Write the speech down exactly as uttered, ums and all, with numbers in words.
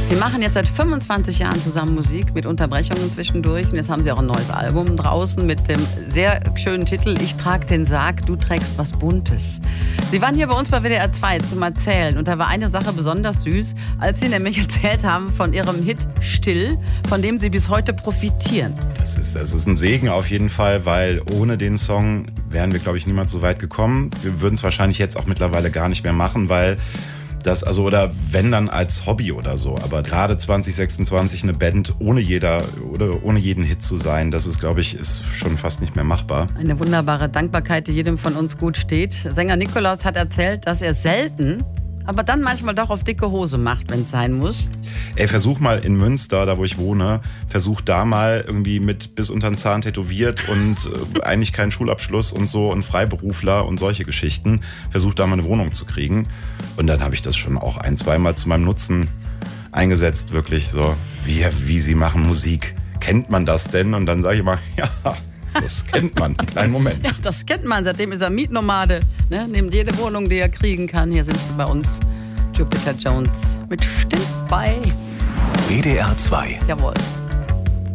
Wir machen jetzt seit fünfundzwanzig Jahren zusammen Musik mit Unterbrechungen zwischendurch. Und jetzt haben sie auch ein neues Album draußen mit dem sehr schönen Titel Ich trag den Sarg, du trägst was Buntes. Sie waren hier bei uns bei W D R zwei zum Erzählen. Und da war eine Sache besonders süß, als sie nämlich erzählt haben von ihrem Hit Still, von dem sie bis heute profitieren. Das ist, das ist ein Segen auf jeden Fall, weil ohne den Song wären wir, glaube ich, niemals so weit gekommen. Wir würden es wahrscheinlich jetzt auch mittlerweile gar nicht mehr machen, weil das, also, oder wenn dann als Hobby oder so. Aber gerade zwanzig sechsundzwanzig eine Band ohne jeder oder ohne jeden Hit zu sein, das ist, glaube ich, ist schon fast nicht mehr machbar. Eine wunderbare Dankbarkeit, die jedem von uns gut steht. Sänger Nikolaus hat erzählt, dass er selten, aber dann manchmal doch auf dicke Hose macht, wenn es sein muss. Ey, versuch mal in Münster, da wo ich wohne, versuch da mal irgendwie mit bis unter den Zahn tätowiert und äh, eigentlich keinen Schulabschluss und so und Freiberufler und solche Geschichten. Versuch da mal eine Wohnung zu kriegen. Und dann habe ich das schon auch ein, zweimal zu meinem Nutzen eingesetzt, wirklich so. Wie, wie sie machen Musik. Kennt man das denn? Und dann sage ich immer, ja, das kennt man. Kleinen Moment. Ja, das kennt man. Seitdem ist er Mietnomade. Ne? Nimmt jede Wohnung, die er kriegen kann. Hier sind sie bei uns. Jupiter Jones mit Still bei W D R zwei. Jawohl.